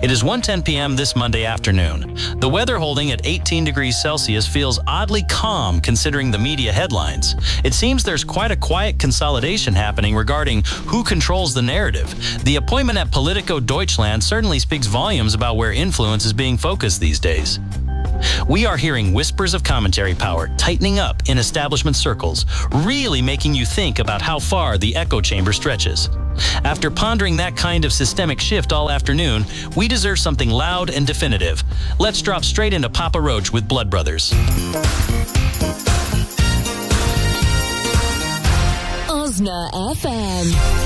It is 1:10 p.m. this Monday afternoon. The weather holding at 18 degrees Celsius feels oddly calm considering the media headlines. It seems there's quite a quiet consolidation happening regarding who controls the narrative. The appointment at Politico Deutschland certainly speaks volumes about where influence is being focused these days. We are hearing whispers of commentary power tightening up in establishment circles, really making you think about how far the echo chamber stretches. After pondering that kind of systemic shift all afternoon, we deserve something loud and definitive. Let's drop straight into Papa Roach with Blood Brothers. Osna FM.